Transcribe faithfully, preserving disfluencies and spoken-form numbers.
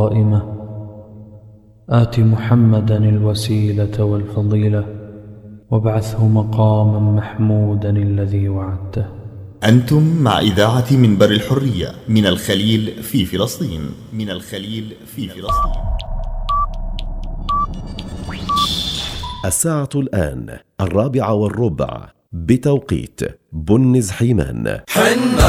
قائمة آت محمدا الوسيلة والفضيلة وابعثه مقاما محمودا الذي وعدته. أنتم مع إذاعة منبر الحرية من الخليل في فلسطين. من الخليل في فلسطين. الساعة الآن الرابعة والربع بتوقيت بنز حيمان.